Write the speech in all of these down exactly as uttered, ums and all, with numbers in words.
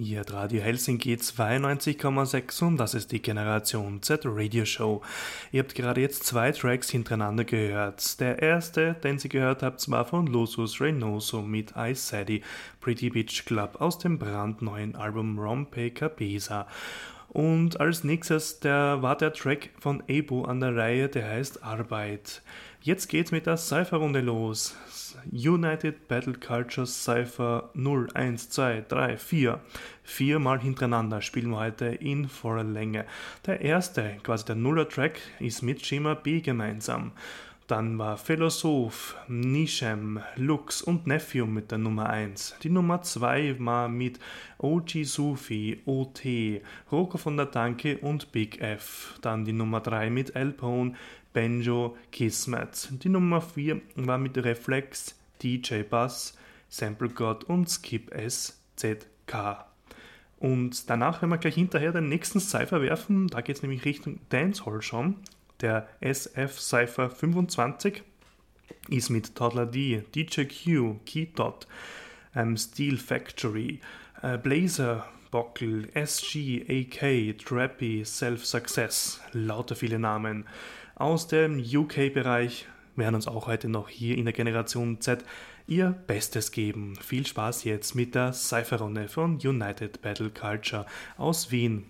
Hier hat Radio Helsinki zweiundneunzig Komma sechs und das ist die Generation Z Radio Show. Ihr habt gerade jetzt zwei Tracks hintereinander gehört. Der erste, den Sie gehört habt, war von Lusus Reynoso mit I Said Pretty Beach Club aus dem brandneuen Album Rompe Cabeza. Und als nächstes der, war der Track von Ebo an der Reihe, der heißt Arbeit. Jetzt geht's mit der Cypher-Runde los. United Battle Culture Cypher null, eins, zwei, drei, vier. Viermal hintereinander spielen wir heute in voller Länge. Der erste, quasi der Nuller-Track, ist mit Shima B gemeinsam. Dann war Philosoph, Nishem, Lux und Nephew mit der Nummer eins. Die Nummer zwei war mit O G Sufi, O T, Roko von der Tanke und Big F. Dann die Nummer drei mit Elpone, Benjo, Kismet. Die Nummer vier war mit Reflex, D J Bass, Sample God und Skip S Z K. Und danach werden wir gleich hinterher den nächsten Cypher werfen. Da geht es nämlich Richtung Dancehall schon. Der S F Cypher fünfundzwanzig ist mit Toddler D, D J Q, Keydot, ähm, Steel Factory, äh, Blazer, Bockel, S G, A K, Trappy, Self Success, lauter viele Namen. Aus dem U K-Bereich werden uns auch heute noch hier in der Generation Z ihr Bestes geben. Viel Spaß jetzt mit der Cypher-Runde von United Battle Culture aus Wien.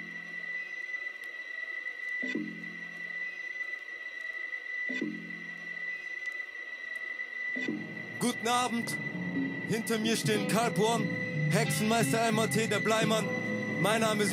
Guten Abend, hinter mir stehen Carporn, Hexenmeister M A T, der Bleimann. Mein Name ist